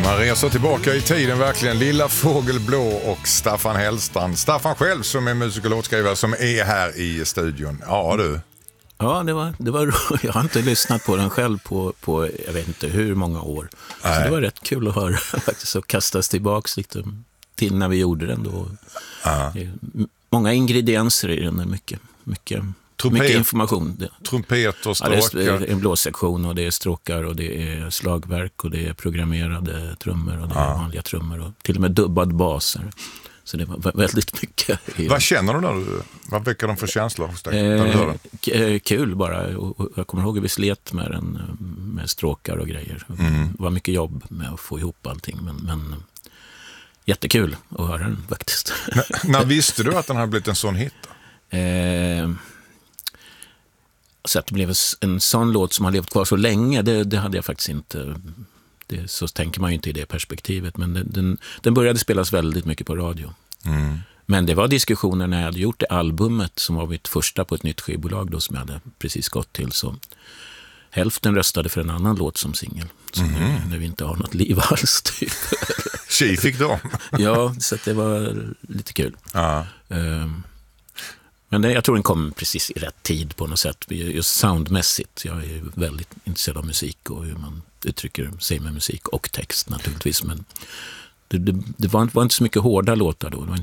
Man reser tillbaka i tiden verkligen. Lilla Fågelblå och Staffan Hellstrand. Staffan själv som är musik- och låtskrivare som är här i studion. Ja du. Ja, det var jag har inte lyssnat på den själv på jag vet inte hur många år. Så det var rätt kul att höra faktiskt och kastas tillbaks lite till när vi gjorde den då. Det är många ingredienser i den, mycket information. Trumpet och stråkar. Ja, det är en blåssektion och det är stråkar och det är slagverk och det är programmerade trummor och det är vanliga trummor och till och med dubbad baser. Så det var väldigt mycket. Vad känner du när vad väcker de för känslor hos dig? Kul bara. Och jag kommer ihåg att vi slet med den med stråkar och grejer. Det var mycket jobb med att få ihop allting. Men jättekul att höra den faktiskt. När visste du att den hade blivit en sån hit? Så att det blev en sån låt som har levt kvar så länge, det hade jag faktiskt inte. Så tänker man ju inte i det perspektivet. Men den började spelas väldigt mycket på radio. Men det var diskussioner när jag hade gjort det albumet som var mitt första på ett nytt skivbolag då, som jag hade precis gått till. Så hälften röstade för en annan låt som singel. Så nu vi inte har något liv alls typ. Tjej fick då. Ja, så att det var lite kul. Men jag tror den kom precis i rätt tid på något sätt. Just soundmässigt. Jag är väldigt intresserad av musik och hur man uttrycker sig med musik och text naturligtvis. Men det var inte så mycket hårda låtar då. Det var